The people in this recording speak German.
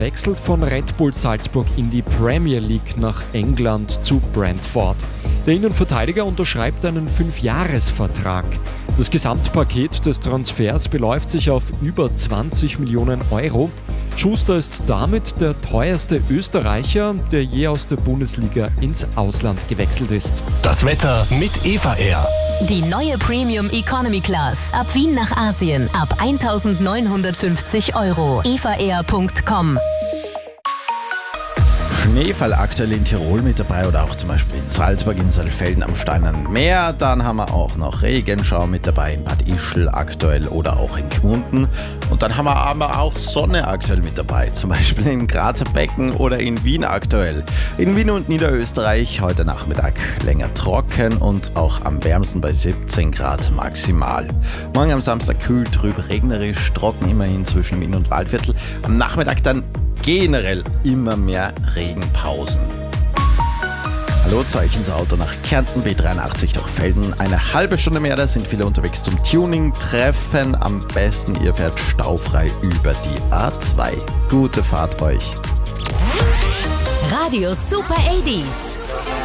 wechselt von Red Bull Salzburg in die Premier League nach England zu Brentford. Der Innenverteidiger unterschreibt einen 5-Jahres-Vertrag. Das Gesamtpaket des Transfers beläuft sich auf über 20 Millionen Euro. Schuster ist damit der teuerste Österreicher, der je aus der Bundesliga ins Ausland gewechselt ist. Das Wetter mit Eva Air. Die neue Premium Economy Class. Ab Wien nach Asien. Ab 1.950 €. evaair.com. Schneefall aktuell in Tirol mit dabei oder auch zum Beispiel in Salzburg, in Saalfelden am Steinern Meer. Dann haben wir auch noch Regenschauer mit dabei in Bad Ischl aktuell oder auch in Gmunden. Und dann haben wir aber auch Sonne aktuell mit dabei, zum Beispiel im Grazer Becken oder in Wien aktuell. In Wien und Niederösterreich heute Nachmittag länger trocken und auch am wärmsten bei 17 Grad maximal. Morgen am Samstag kühl, trüb, regnerisch, trocken immerhin zwischen Wien und Waldviertel. Am Nachmittag dann generell immer mehr Regenpausen. Hallo, zu euch ins Auto nach Kärnten, B83 durch Felden. Eine halbe Stunde mehr, da sind viele unterwegs zum Tuning-Treffen. Am besten, ihr fährt staufrei über die A2. Gute Fahrt euch. Radio Super 80s.